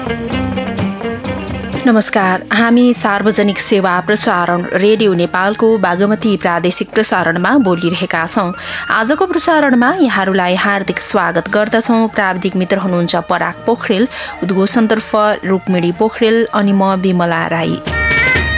नमस्कार, हामी सार्वजनिक सेवा प्रसारण रेडियो नेपालको बागमती प्रादेशिक प्रसारणमा बोलिरहेका छौं। आजको प्रसारणमा यहाँहरूलाई हार्दिक स्वागत गर्दछौं। प्राविधिक मित्र हुनुहुन्छ पराग पोखरेल, उद्घोषणतर्फ रुक्मिणी पोखरेल अनि म बिमला राई।